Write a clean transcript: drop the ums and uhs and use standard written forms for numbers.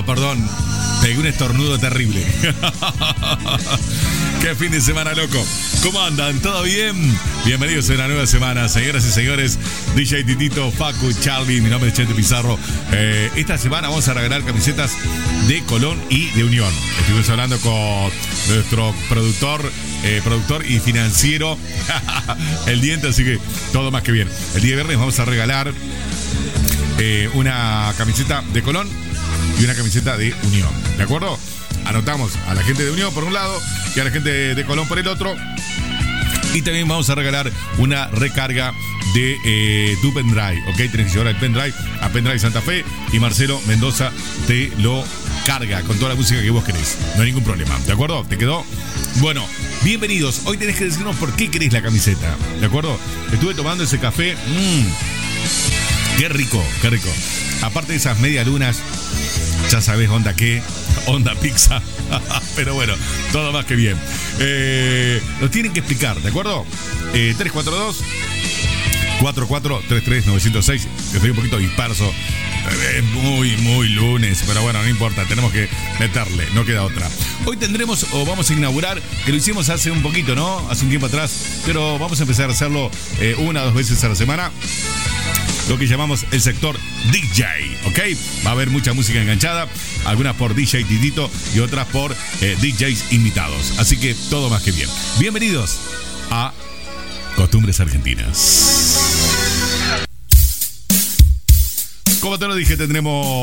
perdón. Pegué un estornudo terrible. Qué fin de semana, loco. ¿Cómo andan? ¿Todo bien? Bienvenidos a una nueva semana, señoras y señores. DJ Titito, Facu, Charlie, mi nombre es Chente Pizarro. Esta semana vamos a regalar camisetas de Colón y de Unión. Estuvimos hablando con nuestro productor y financiero, el Diente, así que todo más que bien. El día viernes vamos a regalar una camiseta de Colón y una camiseta de Unión, ¿de acuerdo? Anotamos a la gente de Unión por un lado y a la gente de Colón por el otro. Y también vamos a regalar una recarga de tu pendrive, ¿ok? Tenés que llevar el pendrive a Pendrive Santa Fe y Marcelo Mendoza te lo carga con toda la música que vos querés. No hay ningún problema, ¿de acuerdo? ¿Te quedó? Bueno, bienvenidos. Hoy tenés que decirnos por qué querés la camiseta, ¿de acuerdo? Estuve tomando ese café. Qué rico, qué rico. Aparte de esas medialunas, ya sabés onda qué, onda pizza. Pero bueno, todo más que bien. Lo tienen que explicar, ¿de acuerdo? 342 4433 906. Estoy un poquito disperso. Muy lunes, pero bueno, no importa, tenemos que meterle, no queda otra. Hoy tendremos, o vamos a inaugurar, que lo hicimos hace un poquito, ¿no? Hace un tiempo atrás, pero vamos a empezar a hacerlo una o dos veces a la semana. Lo que llamamos el sector DJ, ¿ok? Va a haber mucha música enganchada, algunas por DJ Titito y otras por DJs invitados. Así que todo más que bien. Bienvenidos a Costumbres Argentinas. Como te lo dije, tendremos